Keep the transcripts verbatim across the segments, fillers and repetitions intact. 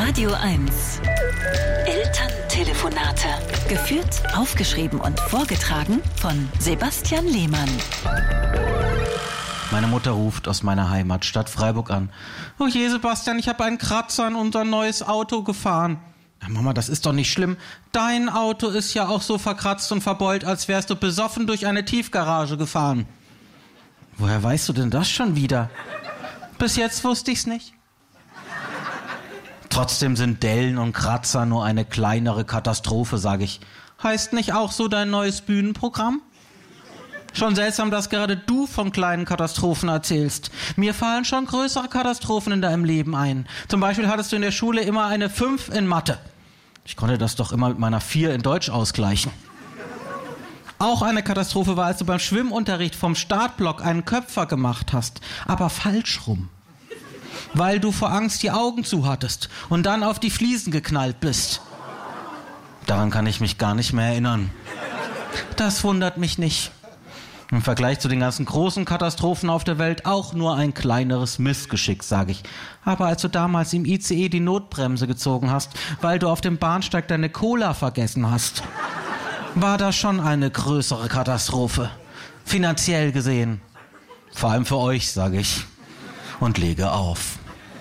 Radio eins. Elterntelefonate. Geführt, aufgeschrieben und vorgetragen von Sebastian Lehmann. Meine Mutter ruft aus meiner Heimatstadt Freiburg an. Oh je, Sebastian, ich habe einen Kratzer in unser neues Auto gefahren. Ja, Mama, das ist doch nicht schlimm. Dein Auto ist ja auch so verkratzt und verbeult, als wärst du besoffen durch eine Tiefgarage gefahren. Woher weißt du denn das schon wieder? Bis jetzt wusste ich's nicht. Trotzdem sind Dellen und Kratzer nur eine kleinere Katastrophe, sage ich. Heißt nicht auch so dein neues Bühnenprogramm? Schon seltsam, dass gerade du von kleinen Katastrophen erzählst. Mir fallen schon größere Katastrophen in deinem Leben ein. Zum Beispiel hattest du in der Schule immer eine fünf in Mathe. Ich konnte das doch immer mit meiner vier in Deutsch ausgleichen. Auch eine Katastrophe war, als du beim Schwimmunterricht vom Startblock einen Köpfer gemacht hast, aber falsch rum. Weil du vor Angst die Augen zu hattest und dann auf die Fliesen geknallt bist. Daran kann ich mich gar nicht mehr erinnern. Das wundert mich nicht. Im Vergleich zu den ganzen großen Katastrophen auf der Welt auch nur ein kleineres Missgeschick, sage ich. Aber als du damals im I C E die Notbremse gezogen hast, weil du auf dem Bahnsteig deine Cola vergessen hast, war das schon eine größere Katastrophe. Finanziell gesehen. Vor allem für euch, sage ich. Und lege auf.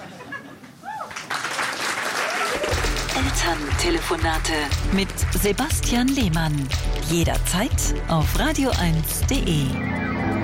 Elterntelefonate mit Sebastian Lehmann. Jederzeit auf radio eins punkt de.